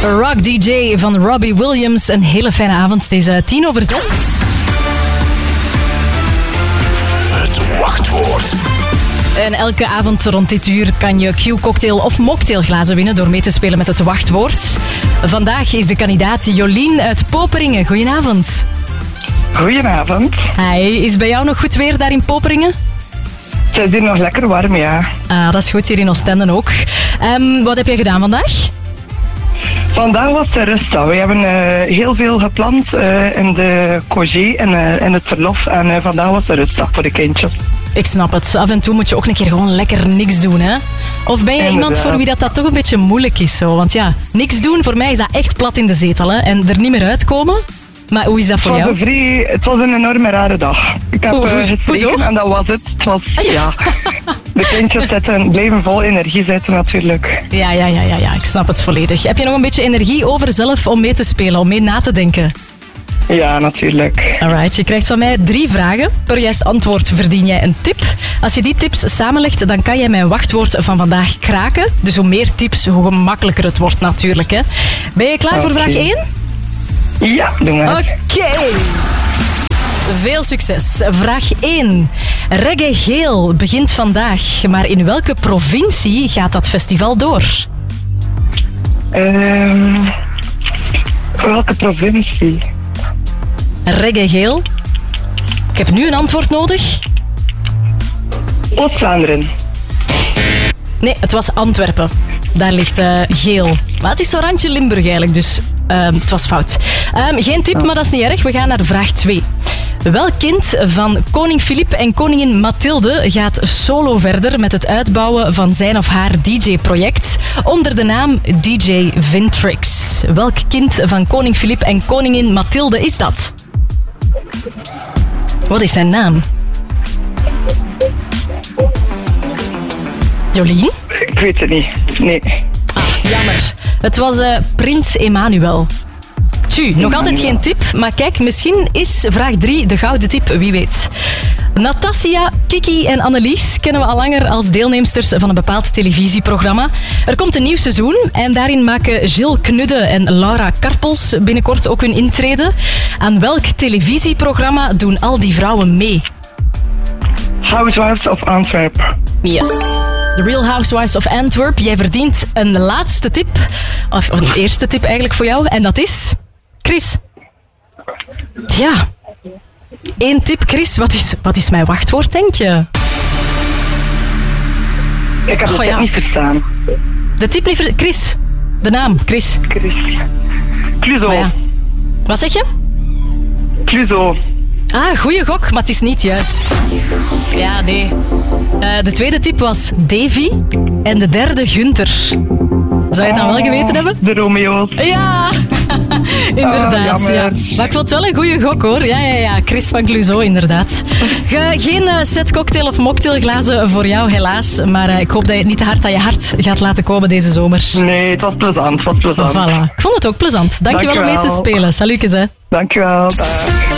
Rock DJ van Robbie Williams. Een hele fijne avond. Het is 6:10. Het wachtwoord. En elke avond rond dit uur kan je Q-cocktail of mocktailglazen winnen door mee te spelen met het wachtwoord. Vandaag is de kandidaat Jolien uit Poperingen. Goedenavond. Goedenavond. Hi, is het bij jou nog goed weer daar in Poperingen? Het is hier nog lekker warm, ja. Ah, dat is goed, hier in Oostende ook. Wat heb jij gedaan vandaag? Vandaag was de rustdag. We hebben heel veel gepland in de congé en in het verlof. En vandaag was de rustdag voor de kindjes. Ik snap het. Af en toe moet je ook een keer gewoon lekker niks doen, hè? Of ben jij iemand voor wie dat toch een beetje moeilijk is? Zo? Want ja, niks doen, voor mij is dat echt plat in de zetel, hè? En er niet meer uitkomen. Maar hoe is dat voor jou? Het was een enorme rare dag. Ik heb gestreken en dat was het. Het was, ja. De kindjes bleven vol energie zitten natuurlijk. Ja, ik snap het volledig. Heb je nog een beetje energie over zelf om mee te spelen, om mee na te denken? Ja, natuurlijk. Alright, je krijgt van mij 3 vragen. Per juist antwoord verdien jij een tip. Als je die tips samenlegt, dan kan jij mijn wachtwoord van vandaag kraken. Dus hoe meer tips, hoe gemakkelijker het wordt natuurlijk. Hè. Ben je klaar voor vraag 1? Ja, doe maar. Oké. Veel succes. Vraag 1. Reggae Geel begint vandaag, maar in welke provincie gaat dat festival door? Welke provincie? Reggae Geel. Ik heb nu een antwoord nodig. Oost-Vlaanderen. Nee, het was Antwerpen. Daar ligt geel. Maar het is zo'n randje Limburg eigenlijk, dus het was fout. Geen tip, maar dat is niet erg. We gaan naar vraag 2. Welk kind van koning Filip en koningin Mathilde gaat solo verder met het uitbouwen van zijn of haar DJ-project onder de naam DJ Vintrix? Welk kind van koning Filip en koningin Mathilde is dat? Wat is zijn naam? Jolien? Ik weet het niet. Nee. Ah, jammer. Het was Prins Emmanuel. Nog altijd geen tip, maar kijk, misschien is vraag 3 de gouden tip, wie weet. Natasja, Kiki en Annelies kennen we al langer als deelnemsters van een bepaald televisieprogramma. Er komt een nieuw seizoen en daarin maken Gilles Knudde en Laura Karpels binnenkort ook hun intrede. Aan welk televisieprogramma doen al die vrouwen mee? Housewives of Antwerp. Yes. The Real Housewives of Antwerp. Jij verdient een laatste tip, of een eerste tip eigenlijk voor jou, en dat is... Chris. Ja. 1 tip, Chris. Wat is mijn wachtwoord, denk je? Ik heb het niet verstaan. De tip niet verstaan. Chris. De naam, Chris. Cluzo. Ja. Wat zeg je? Cluzo. Ah, goeie gok, maar het is niet juist. Ja, nee. De tweede tip was Davy en de derde Gunther. Zou je het dan wel geweten hebben? De Romeo's. Ja, inderdaad. Ja. Maar ik vond het wel een goede gok, hoor. Ja. Chris van Clouseau, inderdaad. Geen set cocktail of mocktailglazen voor jou, helaas. Maar ik hoop dat je het niet te hard aan je hart gaat laten komen deze zomer. Nee, het was plezant. Voilà. Ik vond het ook plezant. Dankjewel om mee te spelen. Salutjes, hè. Dankjewel. Dag.